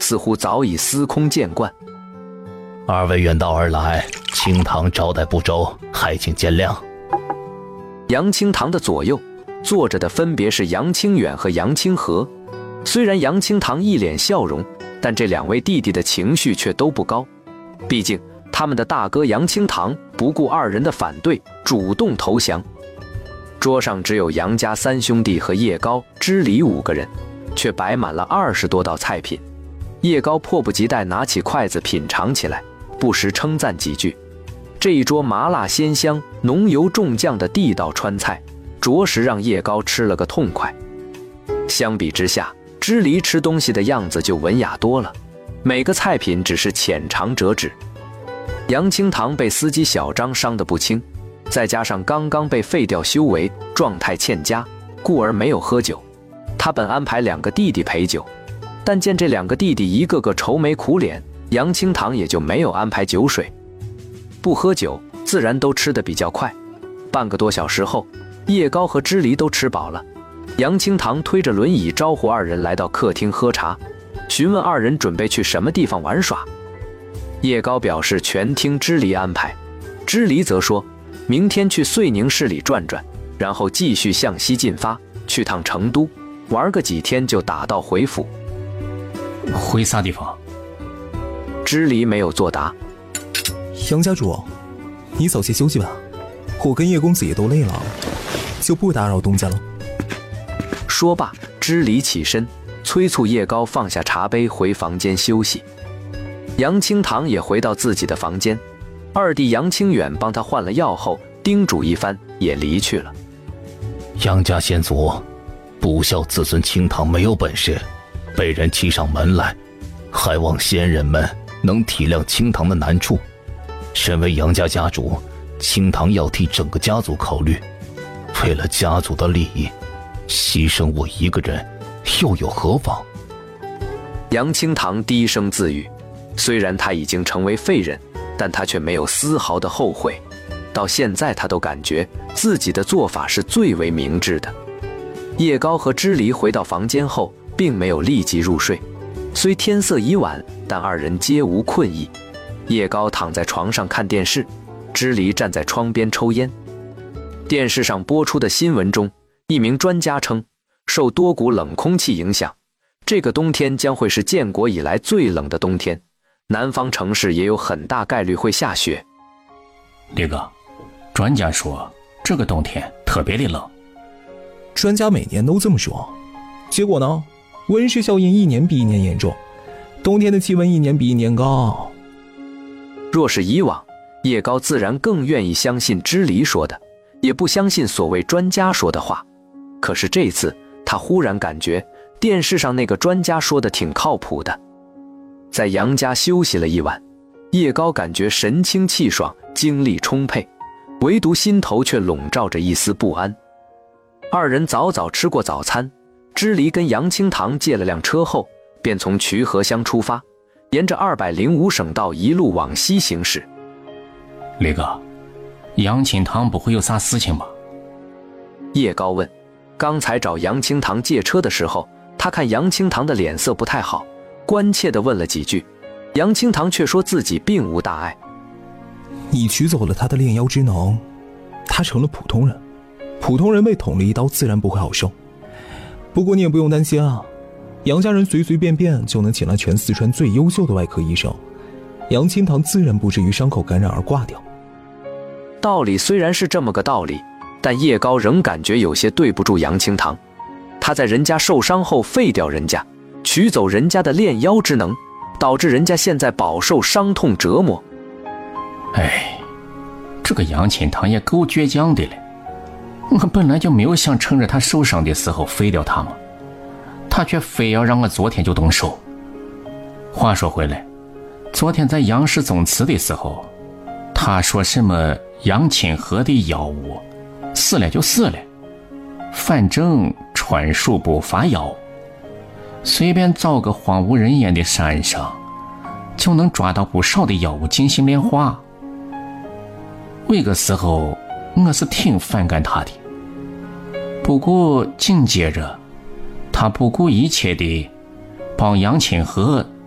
似乎早已司空见惯。 二位远道而来，清堂招待不周，还请见谅。 杨清堂的左右坐着的分别是杨清远和杨清河。虽然杨清堂一脸笑容，但这两位弟弟的情绪却都不高。毕竟他们的大哥杨清堂不顾二人的反对，主动投降。桌上只有杨家三兄弟和叶高、知礼5个人，却摆满了20多道菜品。叶高迫不及待拿起筷子品尝起来，不时称赞几句。这一桌麻辣鲜香、浓油重酱的地道川菜，着实让叶高吃了个痛快。相比之下，知礼吃东西的样子就文雅多了，每个菜品只是浅尝辄止。杨清堂被司机小张伤得不轻，再加上刚刚被废掉修为，状态欠佳，故而没有喝酒。他本安排2个弟弟陪酒，但见这2个弟弟一个个愁眉苦脸，杨清堂也就没有安排酒水。不喝酒，自然都吃得比较快。半个多小时后，叶高和知礼都吃饱了。杨清堂推着轮椅招呼2人来到客厅喝茶，询问2人准备去什么地方玩耍。叶高表示全听知礼安排，知礼则说明天去遂宁市里转转，然后继续向西进发，去趟成都，玩个几天就打道回府。 回啥地方？ 知礼没有作答。 杨家主，你早些休息吧，我跟叶公子也都累了，就不打扰东家了。 说罢，知礼起身，催促叶高放下茶杯回房间休息。杨清堂也回到自己的房间，二弟杨清远帮他换了药后，叮嘱一番，也离去了。 杨家先祖，不孝子孙清堂没有本事，被人欺上门来，还望先人们能体谅清堂的难处。身为杨家家主，清堂要替整个家族考虑，为了家族的利益，牺牲我一个人又有何妨？ 杨清堂低声自语，虽然他已经成为废人，但他却没有丝毫的后悔。到现在他都感觉自己的做法是最为明智的。叶高和知礼回到房间后并没有立即入睡，虽天色已晚，但2人皆无困意。叶高躺在床上看电视，知礼站在窗边抽烟。电视上播出的新闻中，一名专家称，受多股冷空气影响，这个冬天将会是建国以来最冷的冬天，南方城市也有很大概率会下雪。 李哥，专家说这个冬天特别的冷。 专家每年都这么说，结果呢，温室效应一年比一年严重，冬天的气温一年比一年高。 若是以往，叶高自然更愿意相信知礼说的，也不相信所谓专家说的话。可是这次，他忽然感觉电视上那个专家说的挺靠谱的。在杨家休息了一晚，叶高感觉神清气爽，精力充沛，唯独心头却笼罩着一丝不安。2人早早吃过早餐，知礼跟杨清堂借了辆车后，便从渠河乡出发，沿着205省道一路往西行驶。 李哥，杨清堂不会有啥事情吧？ 叶高问。刚才找杨清堂借车的时候，他看杨清堂的脸色不太好，关切地问了几句。杨清堂却说自己并无大碍。 你取走了他的炼妖之能，他成了普通人，普通人被捅了一刀自然不会好受。不过你也不用担心啊，杨家人随随便便就能请来全四川最优秀的外科医生，杨清堂自然不至于伤口感染而挂掉。 道理虽然是这么个道理，但叶高仍感觉有些对不住杨清堂。他在人家受伤后废掉人家，取走人家的炼妖之能，导致人家现在饱受伤痛折磨。 哎，这个杨清堂也够倔强的了。我本来就没有想趁着他受伤的时候废掉他嘛，他却非要让我昨天就动手。话说回来，昨天在杨氏总祠的时候，他说什么杨清河的药物死了就死了，反正川蜀不发药，随便找个荒无人烟的山上就能抓到不少的药物进行炼化。那个时候我是挺反感他的，不过紧接着他不顾一切地帮杨清河